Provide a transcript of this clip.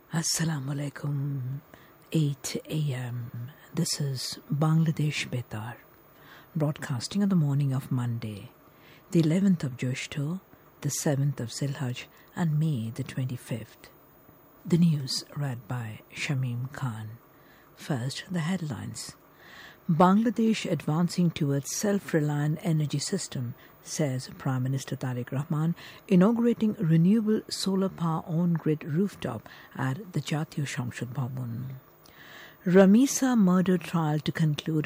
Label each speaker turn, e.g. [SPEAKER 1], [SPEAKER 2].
[SPEAKER 1] Assalamu alaikum. 8 a.m. This is Bangladesh Betar, broadcasting on the morning of Monday, the 11th of Joshtho, the 7th of Zilhaj, and May the 25th. The news read by Shamim Khan. First, the headlines. Bangladesh advancing towards self-reliant energy system, says Prime Minister Tariq Rahman, inaugurating renewable solar power on-grid rooftop at the Jatiyo Samsad Bhavan. Ramisa murder trial to conclude